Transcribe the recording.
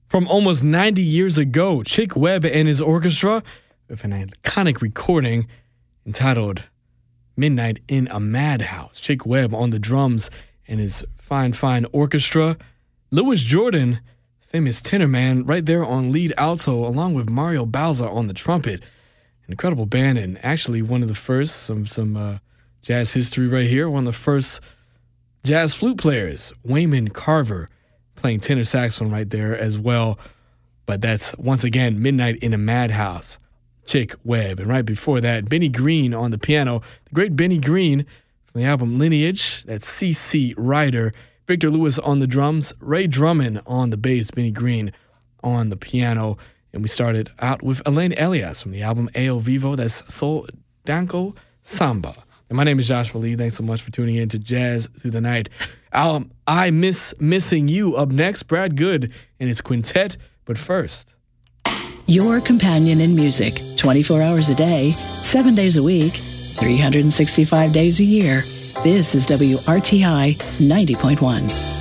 From almost 90 years ago, Chick Webb and his orchestra with an iconic recording entitled Midnight in a Madhouse. Chick Webb on the drums and his fine orchestra. Louis Jordan, famous tenor man, right there on lead alto, along with Mario Bauza on the trumpet. An incredible band, and actually one of the first, some jazz history right here, one of the first jazz flute players, Wayman Carver, playing tenor saxophone right there as well. But that's, once again, Midnight in a Madhouse, Chick Webb. And right before that, Benny Green on the piano. The great Benny Green from the album Lineage. That's C.C. Ryder. Victor Lewis on the drums. Ray Drummond on the bass. Benny Green on the piano. And we started out with Elaine Elias from the album El Vivo. That's Sol Danko Samba. And my name is Joshua Lee. Thanks so much for tuning in to Jazz Through the Night. I Miss Missing You up next. Brad Good and his quintet. But first, your companion in music, 24 hours a day, 7 days a week, 365 days a year. This is WRTI 90.1.